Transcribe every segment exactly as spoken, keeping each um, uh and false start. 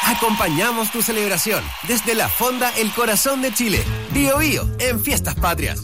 Acompañamos tu celebración desde la Fonda El Corazón de Chile. Bio Bio en Fiestas Patrias.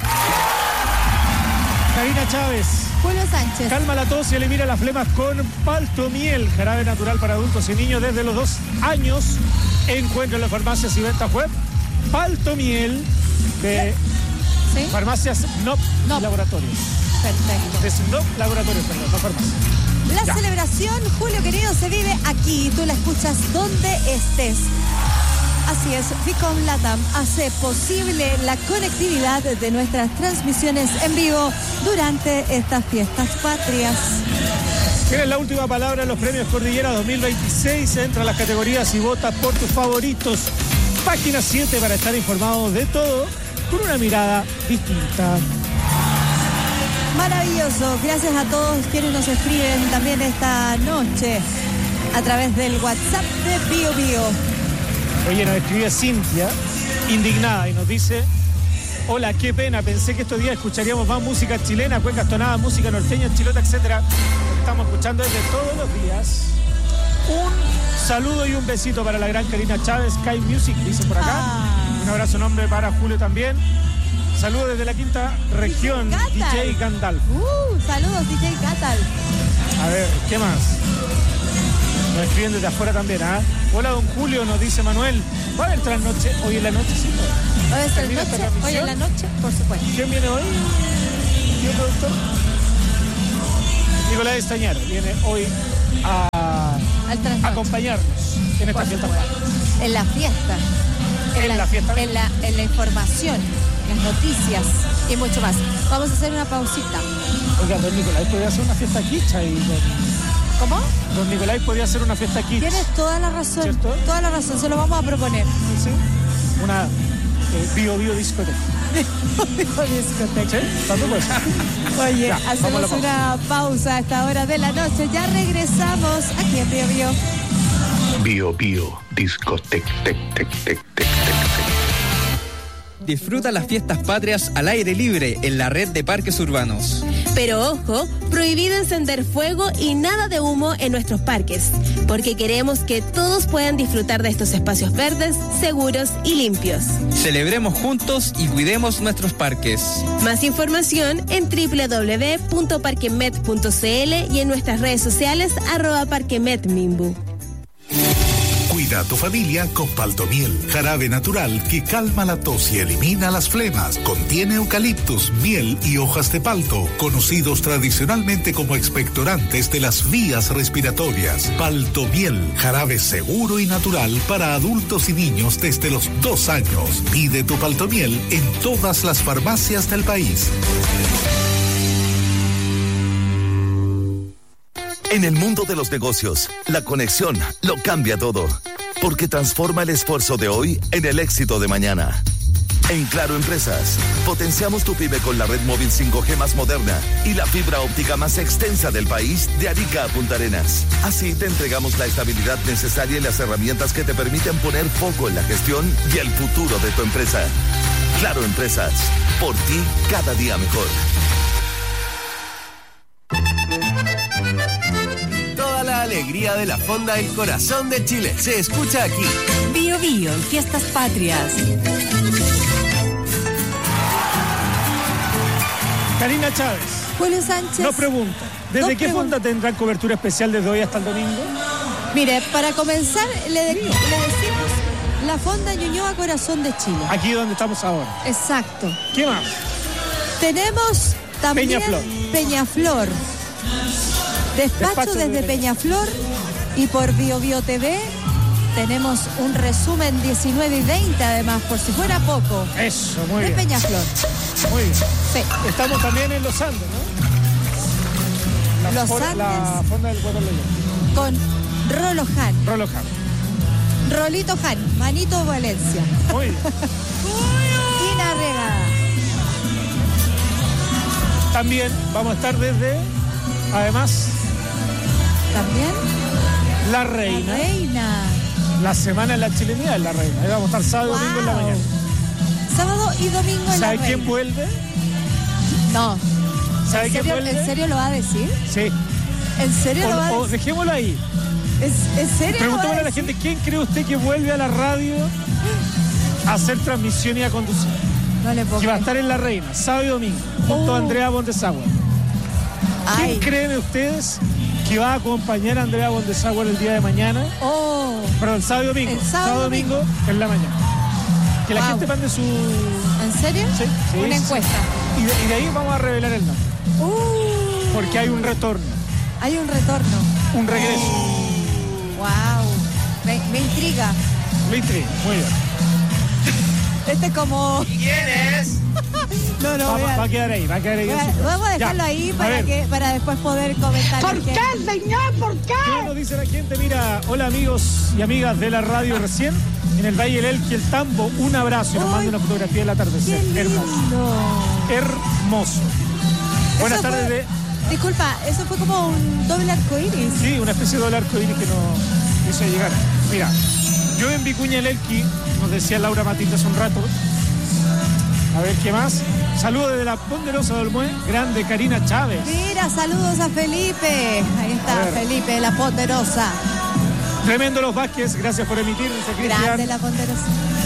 Karina Chávez. Julio Sánchez. Calma la tos y elimina las flemas con Paltomiel, jarabe natural para adultos y niños desde los dos años. Encuentra en las farmacias y ventas web Paltomiel de ¿Sí? farmacias N O P No. Laboratorios. Perfecto. De N O P Laboratorios, perdón, no farmacias. La Ya. celebración, Julio querido, se vive aquí. Tú la escuchas donde estés. Así es, Ficom Latam hace posible la conectividad de nuestras transmisiones en vivo durante estas fiestas patrias. Tienes la última palabra en los premios Cordillera dos mil veintiséis. Entra a las categorías y vota por tus favoritos. Página siete para estar informado de todo con una mirada distinta. Maravilloso, gracias a todos quienes nos escriben también esta noche a través del WhatsApp de Bio Bio. Oye, nos escribe Cintia, indignada, y nos dice: hola, qué pena, pensé que estos días escucharíamos más música chilena, cuecas tonadas, música norteña, chilota, etcétera. Estamos escuchando desde todos los días. Un saludo y un besito para la gran Karina Chávez, Sky Music, dice por acá. Ah. Un abrazo nombre para Julio también. Saludos desde la quinta región, D J Gandalf. Uh, saludos, D J Gatal. A ver, ¿qué más? Nos escriben desde afuera también, ¿ah? Hola, don Julio, nos dice Manuel. ¿Va a haber trasnoche hoy en la noche? Sí, ¿no? Hoy es la ¿Termina esta noche, hoy transmisión? en la noche, por supuesto. ¿Quién viene hoy? ¿Quién productor? Nicolás Estañaro viene hoy a Al trasnoche. acompañarnos en esta Por fiesta. supuesto. En la fiesta. En la fiesta. En la, en la información, las noticias y mucho más. Vamos a hacer una pausita. Oiga, don Nicolás podría hacer una fiesta quicha y don, ¿Cómo? don Nicolás podría hacer una fiesta quicha. Tienes toda la razón. ¿Cierto? Toda la razón, se lo vamos a proponer. ¿Sí? Una eh, bio bio discoteca. Discoteca. ¿Sí? ¿Tanto pues? Oye, Ya, vamos a hacemos la pausa. una pausa a esta hora de la noche. Ya regresamos aquí en Bio Bio. Bio Bio Discotec, tec, tec, tec, tec, tec, tec. Disfruta las fiestas patrias al aire libre en la red de parques urbanos. Pero ojo, prohibido encender fuego y nada de humo en nuestros parques, porque queremos que todos puedan disfrutar de estos espacios verdes, seguros y limpios. Celebremos juntos y cuidemos nuestros parques. Más información en doble u doble u doble u punto parquemet punto c l y en nuestras redes sociales arroba parquemetmimbu. Cuida a tu familia con Paltomiel, jarabe natural que calma la tos y elimina las flemas. Contiene eucaliptus, miel y hojas de palto, conocidos tradicionalmente como expectorantes de las vías respiratorias. Paltomiel, jarabe seguro y natural para adultos y niños desde los dos años. Pide tu Paltomiel en todas las farmacias del país. En el mundo de los negocios, la conexión lo cambia todo, porque transforma el esfuerzo de hoy en el éxito de mañana. En Claro Empresas, potenciamos tu pyme con la red móvil cinco G más moderna y la fibra óptica más extensa del país de Arica a Punta Arenas. Así te entregamos la estabilidad necesaria y las herramientas que te permiten poner foco en la gestión y el futuro de tu empresa. Claro Empresas, por ti cada día mejor. La alegría de la Fonda El Corazón de Chile se escucha aquí. Bio Bio en Fiestas Patrias. Karina Chávez Julio Sánchez. nos pregunta: ¿desde Dos qué preguntas. fonda tendrán cobertura especial desde hoy hasta el domingo? Mire, para comenzar, le, de- le decimos la Fonda Ñuñoa Corazón de Chile. Aquí donde estamos ahora. Exacto. ¿Qué más? Tenemos también Peñaflor. Peñaflor. Despacho, Despacho de desde Peña- Peñaflor y por Bio Bio T V tenemos un resumen diecinueve y veinte además, por si fuera poco, Eso, muy de bien. Peñaflor. Muy bien. Sí. Estamos también en Los Andes, ¿no? La Los for- Andes. La fonda del Guadalajara. Con Rolo Han, Rolo Jam. Rolito Han, Manito Valencia Muy bien. y Narregada. También vamos a estar desde, además, También La la Reina. Reina. La semana en la chilenidad en La Reina. Ahí vamos a estar sábado y domingo en la Wow. mañana. Sábado y domingo en La ¿Sabe Reina. quién vuelve? No. ¿Sabe ¿En quién serio, vuelve? ¿En serio lo va a decir? Sí. ¿En serio lo va a O, o decir? dejémoslo ahí. ¿Es, ¿En serio? Preguntémosle a la gente, ¿quién cree usted que vuelve a la radio a hacer transmisión y a conducir? No le puedo Que va a creer. estar en La Reina, sábado y domingo, junto Oh. a Andrea Bondesauer. ¿Quién Ay. creen ustedes que va a acompañar a Andrea Bondesauer el día de mañana? Oh. Perdón, el sábado y domingo. El sábado y domingo en la mañana. Que la Wow. gente mande su... ¿En serio? Sí, sí, Una sí. encuesta. Y de, y de ahí vamos a revelar el nombre. Uh, Porque hay un retorno, hay un retorno. un regreso. Wow. Me, me intriga. Me intriga, muy bien. Este es como. ¿Quién es? No, no, Va, voy a- va a quedar ahí, va a quedar ahí. voy a- vamos a dejarlo Ya. ahí A para ver, que para después poder comentar. ¿Por el qué, que- señor? ¿Por ¿qué qué? nos dice la gente? Mira, hola amigos y amigas de la radio recién. En el Valle del Elqui, el Tambo, un abrazo y nos Ay, manda una fotografía del atardecer. Qué Hermoso. lindo. Hermoso. Buenas Eso tardes fue- de... Disculpa, eso fue como un doble arco iris. Sí, una especie de arco iris que nos hizo llegar. Mira, yo en Vicuña el Elqui, nos decía Laura Matilde hace un rato. A ver, ¿qué más? Saludos desde la Ponderosa del Olmué, grande Karina Chávez. Mira, saludos a Felipe. Ahí A está, ver. Felipe, la Ponderosa. Tremendo los Vázquez, gracias por emitir, dice Grande Cristian. la Ponderosa.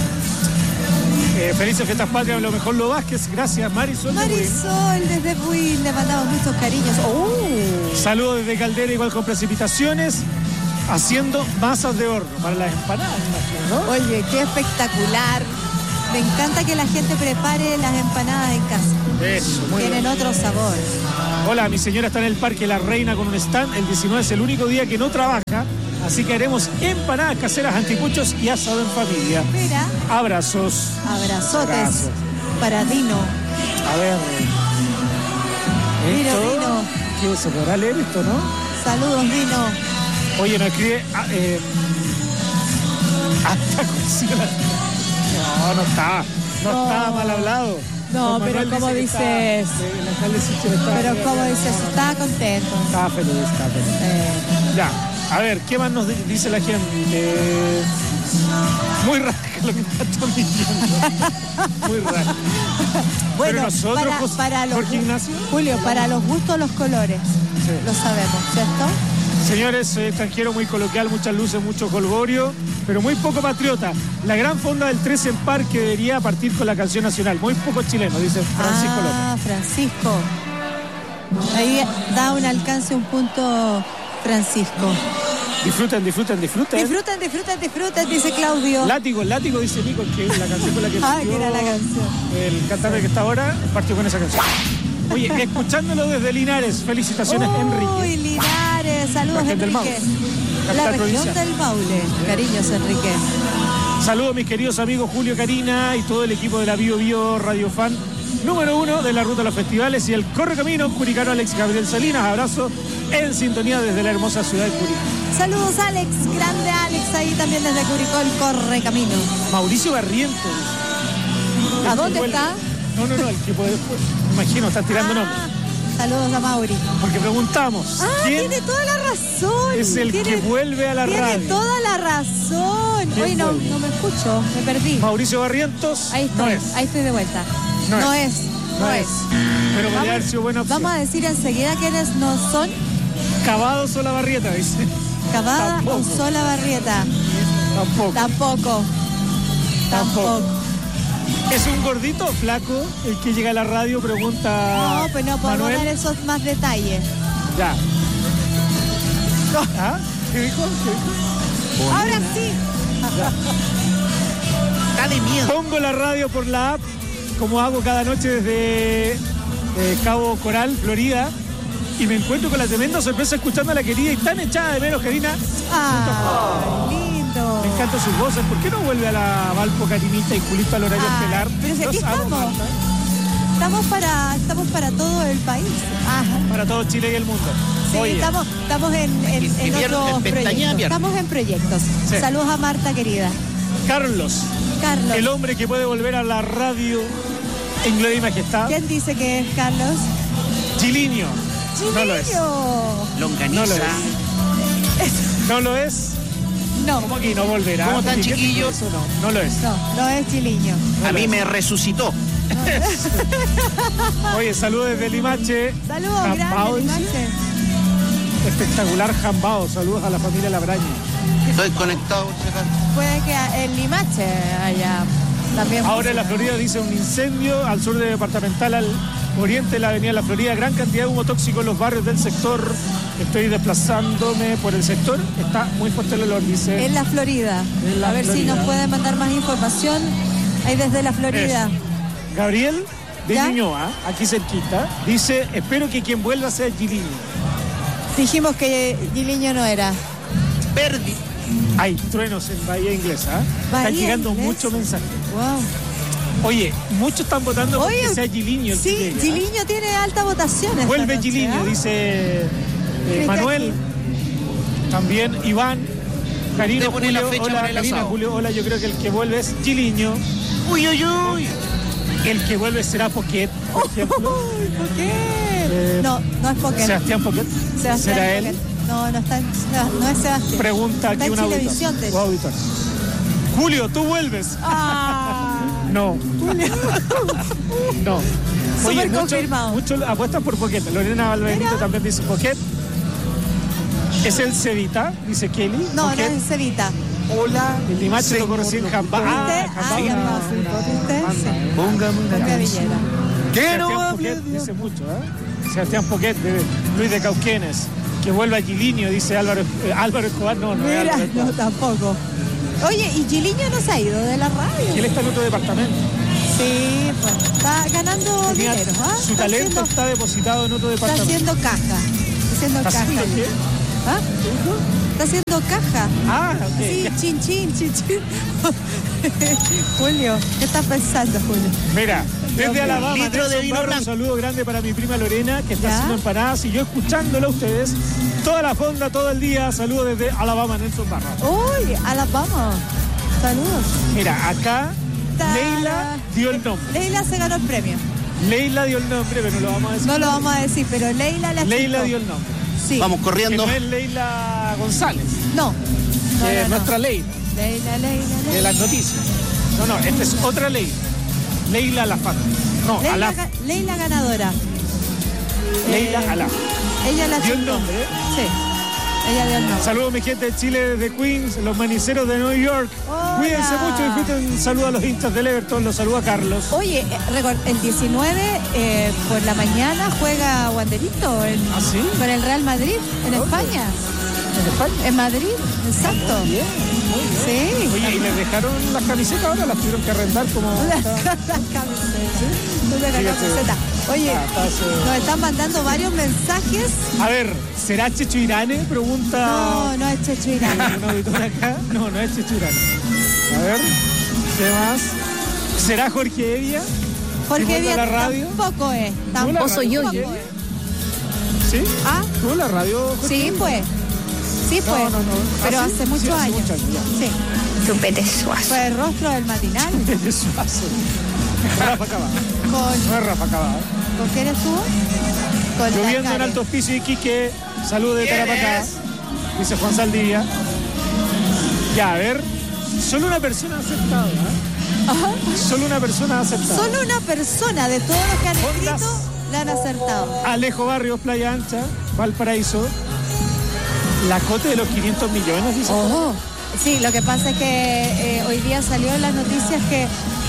Eh, felices fiestas patrias, lo mejor los Vázquez, gracias Marisol. de Buin. Marisol, desde Buin, le mandamos muchos cariños. Oh. Saludos desde Caldera, igual con precipitaciones, haciendo masas de horno para las empanadas, me imagino, ¿no? Oye, qué espectacular. Me encanta que la gente prepare las empanadas en casa. Eso, muy Tienen bien. otro sabor. Hola, mi señora está en el Parque La Reina con un stand. El diecinueve es el único día que no trabaja, así que haremos empanadas caseras, anticuchos y asado en familia. Mira, Abrazos. abrazotes Abrazos. para Dino. A ver. Dino, Esto, Dino. ¿qué se podrá leer esto, no? Saludos, Dino. Oye, nos escribe... ah, eh, hasta consigo la- No, no está. No, No. estaba mal hablado. No, Don pero Manuel ¿cómo dice que dices? está- el alcalde Sichel está- Pero como dices, estaba contento. Estaba feliz, estaba feliz. Eh, Ya, a ver, ¿qué más nos di- dice la gente? Eh, muy raro lo que está viendo. Muy raro. bueno, nosotros, para, José- para los Jorge Ignacio, Julio, para los gustos, los colores. Sí. Lo sabemos, ¿cierto? Señores, soy extranjero, muy coloquial, muchas luces, mucho colgorio, pero muy poco patriota. La gran fonda del trece en Parque debería partir con la canción nacional. Muy poco chileno, dice Francisco López. Ah, Francisco. Ahí da un alcance, un punto, Francisco. Disfruten, disfruten, disfruten. Disfruten, disfruten, disfruten, dice Claudio. Látigo, látigo, dice Nico, que es la canción con la que Ah, partió que era la canción. el cantante que está ahora, partió con esa canción. Oye, escuchándolo desde Linares, felicitaciones, Uy, Enrique. Linares, saludos, Región del Enrique. Maule, La capital región provincial. del Maule. Cariños, Enrique. Saludos mis queridos amigos Julio, Karina y todo el equipo de la Bio Bio Radio Fan número uno de la ruta a los festivales y el Correcamino, Curicano Alex Gabriel Salinas. Abrazo en sintonía desde la hermosa ciudad de Curicó. Saludos, Alex, grande Alex, ahí también desde Curicó, el corre camino. Mauricio Barrientos. ¿A El que dónde vuelve. está? No, no, no, el equipo de después. Me imagino, están tirando Ah, nombres. saludos a Mauri. Porque preguntamos, Ah, ¿quién tiene toda la razón. es el Tiene- que vuelve a la Tiene radio? toda la razón. ¿Quién Hoy no, vuelve? no me escucho, me perdí. Mauricio Barrientos Ahí estoy, no es. ahí estoy de vuelta. No No, es. es, no, es. Pero podría Vamos- haber sido buena opción. Vamos a decir enseguida quiénes no son. Cavado Sola Barrieta, dice. Cavada Tampoco. o Sola Barrieta. Tampoco. Tampoco. Tampoco. Tampoco. ¿Es un gordito o flaco el que llega a la radio? Pregunta No, pues no podemos Manuel. dar esos más detalles. Ya. ¿Ah? ¿Qué dijo? ¿Qué dijo? Ahora sí. Está de miedo. Pongo la radio por la app, como hago cada noche desde eh, Cabo Coral, Florida, y me encuentro con la tremenda sorpresa escuchando a la querida y tan echada de menos, Karina. Ah, lindo. Me encantan sus voces. ¿Por qué no vuelve a la Valpo Carinita y Julito al horario Ay, estelar? pero si aquí Los amo, estamos. Marta. Estamos para, estamos para todo el país. Ajá. Para todo Chile y el mundo. Sí, Oye, estamos, estamos en, en, en Invierno, otros en pestaña proyectos. viernes. Estamos en proyectos. Sí. Saludos a Marta, querida. Carlos, Carlos. el hombre que puede volver a la radio en gloria y majestad. ¿Quién dice que es Carlos? Chiliño. No lo es. Chileño. Longaniza. No lo es. No lo es. No, ¿Cómo aquí no volverá? ¿Cómo están, ¿Qué- qué- chiquillos? Eso no, no lo es. no, no es chiliño. A mí me resucitó. Oye, saludos desde Limache. Saludos, Tapao, grande, dice. Limache. espectacular jambao. Saludos a la familia Labraña. Estoy conectado. Puede que en Limache haya también. Ahora en la Florida dice un incendio al sur de Departamental, al oriente de la avenida La Florida. Gran cantidad de humo tóxico en los barrios del sector. Estoy desplazándome por el sector. Está muy fuerte el olor, dice. En la Florida. En la a ver Florida. si nos pueden mandar más información ahí desde la Florida. Es. Gabriel de ¿Ya? Ñuñoa, aquí cerquita, dice: espero que quien vuelva sea Giliño. Dijimos que Giliño no era. Perdi. Hay truenos en Bahía Inglesa. ¿eh? Bahía Están llegando Inglesa. muchos mensajes. Wow. Oye, muchos están votando Oye, porque sea Giliño el Sí, que llegue, ¿eh? Giliño tiene altas votaciones. Vuelve esta noche, Giliño, ¿ah? dice eh, Desde Manuel. aquí. También Iván. Karino, Usted pone la Julio, fecha hola, para el Karina, asado. Julio, hola, yo creo que el que vuelve es Giliño. Uy, uy, uy. El que vuelve será Poquet, por ejemplo. Uy, ¿por qué? Eh, no, no es Pocket. Sebastián Poquet. Sebastián ¿Será Pocket. él? No, no está en, no, no es Sebastián. Pregunta Está aquí en un auditor. Chilevisión, de Un hecho. auditor. Julio, ¿tú vuelves? Ah, No. No. Súper mucho- confirmado. Muchos apuestan por Poquet. Lorena Valverito Mira. también dice Poquet. ¿Es el Cevita? Dice Kelly. no, no Poquet. es Cevita. Hola. El Limache tocó recién Jambá. ¿Viste? Jambá, Ah, una- Jambá, una- ¿viste? una Sí. banda, ¿eh? Póngame una Cambia canción. Villera. Que no Sebastián hable Poquet de- dice mucho, ¿eh? Sebastián Poquet de Luis de Cauquenes. Que vuelva Giliño, dice Álvaro, eh, Álvaro Escobar. No, no es Mira, Álvaro no, Escobar. tampoco. Oye, ¿y Giliño no se ha ido de la radio? Él está en otro departamento. Sí, pues está ganando Tenía- dinero, ¿ah? Su Está talento haciendo- está depositado en otro Está departamento. haciendo caja. Está haciendo ¿Está caja. haciendo qué? ¿Ah? Está haciendo caja. Ah, ok. Sí, chin, chin, chin, chin. Julio, ¿qué estás pensando, Julio? Mira, desde Alabama, litro de Nelson vino Barro, un blanco. saludo grande para mi prima Lorena, que está ¿Ya? haciendo empanadas y yo escuchándolo a ustedes toda la fonda, todo el día. Saludos desde Alabama, Nelson Barro. Uy, Alabama. Saludos. Mira, acá Ta- Leila dio el nombre. Leila se ganó el premio. Leila dio el nombre, pero no lo vamos a decir. No lo vamos a decir, pero Leila la Leila chutó. dio el nombre. Sí. Vamos Que corriendo. no es Leila González, No. No, que no, es no. nuestra Leila, Leila, Leila, de Leila. las noticias. No, no, esta es otra Leila. Leila Alafat. No, Leila, Alaf. ga- Leila ganadora. Leila Eh, Alaf. Ella la Dio el chutó. nombre, ¿eh? Sí. Ella dio el nombre. Saludos mi gente de Chile, de Queens, los maniceros de New York. Hola. Cuídense mucho, disfruten. Saludos a los hinchas del Everton, los saluda Carlos. Oye, eh, record- el diecinueve eh, por la mañana juega Wanderito en- ¿Ah, sí? con el Real Madrid en ¿Dónde? España. ¿En España? En Madrid, exacto. Muy bien, muy bien. Sí. Oye, ¿y les dejaron las camisetas ahora? ¿Las tuvieron que arrendar como...? Las camisetas. No me Fíjate. camiseta. Oye, Ah, está ese- nos están mandando varios mensajes. A ver, ¿será Checho Irane? Pregunta No, no es Checho Irán. un auditor acá. No, no es Checho Irane. A ver, ¿qué más? ¿Será Jorge Evia? Jorge ¿Estuvo en Díaz la radio? tampoco es. ¿Tuvo la Tampoco radio, yo. Jorge Evia? ¿Sí? Ah, ¿Tuvo la radio Jorge sí, Evia? pues. Sí, No, pues. no, no. Pero ¿Ah, sí? hace muchos Sí, hace años. muchos años, ya. Sí. Chupete suazo. Fue el rostro del matinal. De Suazo. Rafa Cabada. ¿Con, No es Rafa Cabada. ¿con quién estuvo? Con Lloviendo en Tacare. Alto Hospicio y Quique. Salud de Tarapacá. Dice Juan Saldivia. Ya, a ver. Solo una persona ha aceptado, ¿eh? Ajá. Solo una persona ha aceptado. Solo una persona de todos los que han Ondas. escrito la han acertado. Alejo Barrios, Playa Ancha, Valparaíso. La cote de los quinientos millones, dice. Oh, sí, lo que pasa es que eh, hoy día salió en las noticias que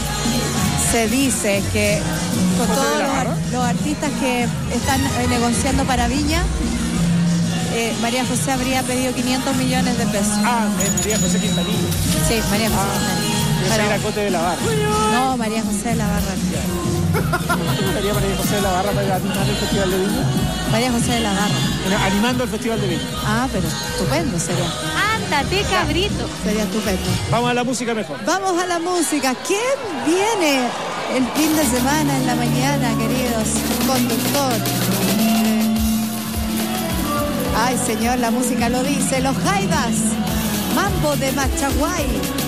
se dice que con ¿José de todos la los, ar- Barra? los artistas que están eh, negociando para Viña, eh, María José habría pedido quinientos millones de pesos. Ah, de María José Quintanilla. Sí, María José. Yo Pero- soy la cote de la barra. no, María José de la Barra. ¿Te gustaría María José de la Barra para animar el Festival de Viña? María José de la Barra. Bueno, animando el Festival de Viña. Ah, pero estupendo sería. Ándate, cabrito. Sería estupendo. Vamos a la música mejor. Vamos a la música. ¿Quién viene el fin de semana en la mañana, queridos? Conductor. Ay, señor, la música lo dice. Los Jaivas. Mambo de Machaguay.